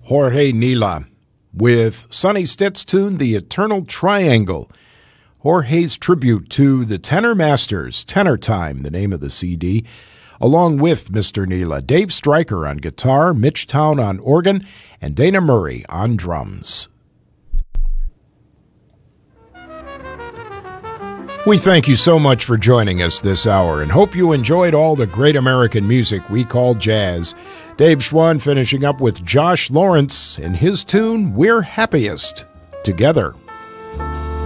Jorge Nila with Sonny Stitt's tune, The Eternal Triangle. Jorge's tribute to the Tenor Masters, Tenor Time, the name of the CD, along with Mr. Nila, Dave Stryker on guitar, Mitch Town on organ, and Dana Murray on drums. We thank you so much for joining us this hour and hope you enjoyed all the great American music we call jazz. Dave Schwann finishing up with Josh Lawrence and his tune, We're Happiest Together.